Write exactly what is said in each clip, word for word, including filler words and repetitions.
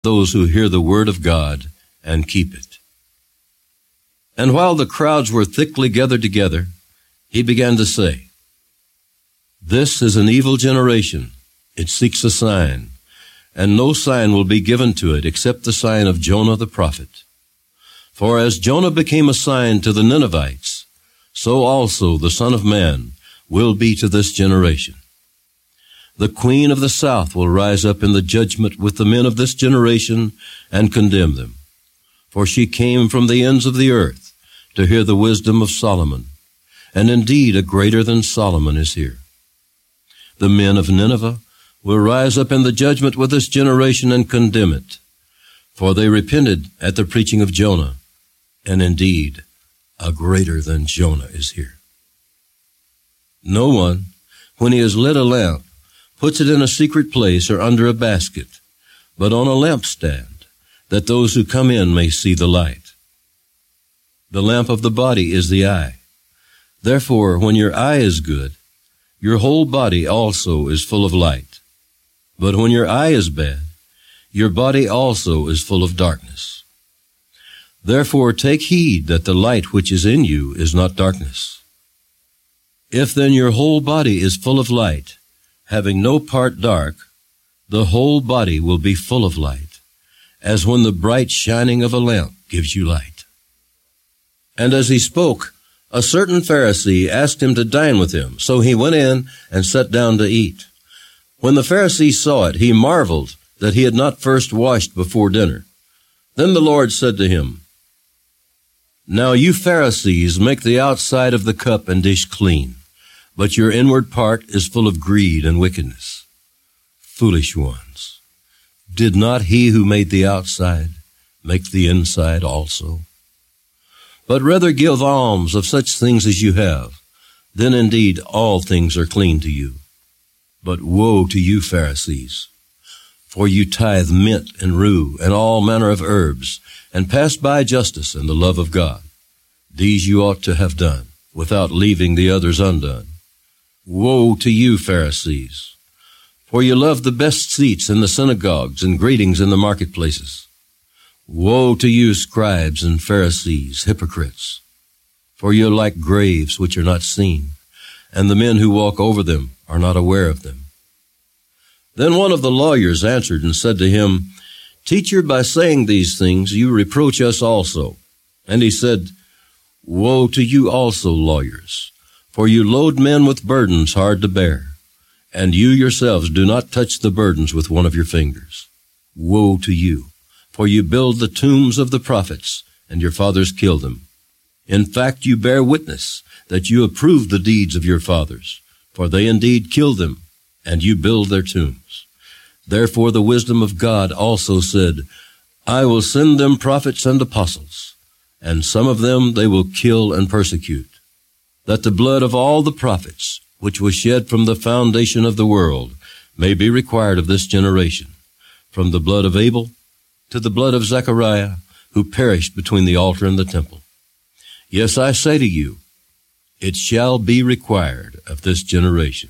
those who hear the word of God and keep it. And while the crowds were thickly gathered together, he began to say, This is an evil generation. It seeks a sign, and no sign will be given to it except the sign of Jonah the prophet. For as Jonah became a sign to the Ninevites, so also the Son of Man will be to this generation. The queen of the south will rise up in the judgment with the men of this generation and condemn them. For she came from the ends of the earth to hear the wisdom of Solomon, and indeed a greater than Solomon is here. The men of Nineveh will rise up in the judgment with this generation and condemn it, for they repented at the preaching of Jonah, and indeed a greater than Jonah is here. No one, when he has lit a lamp, puts it in a secret place or under a basket, but on a lampstand, that those who come in may see the light. The lamp of the body is the eye. Therefore, when your eye is good, your whole body also is full of light. But when your eye is bad, your body also is full of darkness. Therefore, take heed that the light which is in you is not darkness. If then your whole body is full of light, having no part dark, the whole body will be full of light, as when the bright shining of a lamp gives you light. And as he spoke, a certain Pharisee asked him to dine with him, so he went in and sat down to eat. When the Pharisee saw it, he marveled that he had not first washed before dinner. Then the Lord said to him, Now you Pharisees make the outside of the cup and dish clean, but your inward part is full of greed and wickedness. Foolish ones, did not he who made the outside make the inside also? But rather give alms of such things as you have, then indeed all things are clean to you. But woe to you, Pharisees, for you tithe mint and rue and all manner of herbs, and pass by justice and the love of God. These you ought to have done, without leaving the others undone. Woe to you, Pharisees, for you love the best seats in the synagogues and greetings in the marketplaces. Woe to you, scribes and Pharisees, hypocrites, for you are like graves which are not seen, and the men who walk over them are not aware of them. Then one of the lawyers answered and said to him, Teacher, by saying these things you reproach us also. And he said, Woe to you also, lawyers, for you load men with burdens hard to bear, and you yourselves do not touch the burdens with one of your fingers. Woe to you, for you build the tombs of the prophets, and your fathers kill them. In fact, you bear witness that you approve the deeds of your fathers, for they indeed killed them, and you build their tombs. Therefore the wisdom of God also said, I will send them prophets and apostles, and some of them they will kill and persecute, that the blood of all the prophets, which was shed from the foundation of the world, may be required of this generation, from the blood of Abel to the blood of Zechariah, who perished between the altar and the temple. Yes, I say to you, it shall be required of this generation.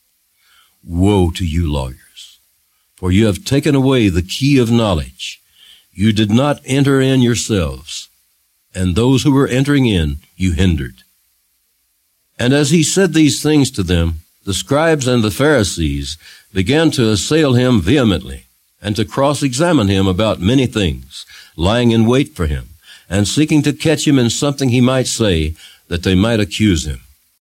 Woe to you, lawyers, for you have taken away the key of knowledge. You did not enter in yourselves, and those who were entering in you hindered. And as he said these things to them, the scribes and the Pharisees began to assail him vehemently, and to cross-examine him about many things, lying in wait for him, and seeking to catch him in something he might say, that they might accuse him.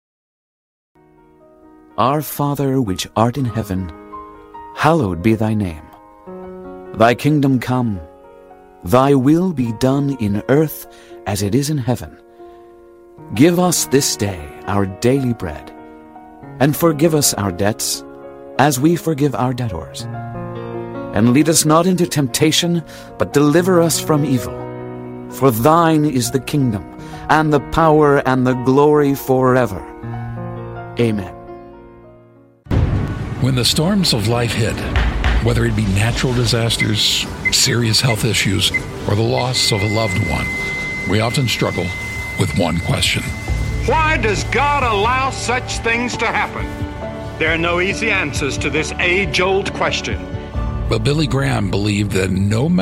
Our Father which art in heaven, hallowed be thy name. Thy kingdom come, thy will be done in earth as it is in heaven. Give us this day our daily bread, and forgive us our debts, as we forgive our debtors. And lead us not into temptation, but deliver us from evil. For thine is the kingdom, and the power, and the glory forever. Amen. When the storms of life hit, whether it be natural disasters, serious health issues, or the loss of a loved one, we often struggle with one question. Why does God allow such things to happen? There are no easy answers to this age-old question. But Billy Graham believed that no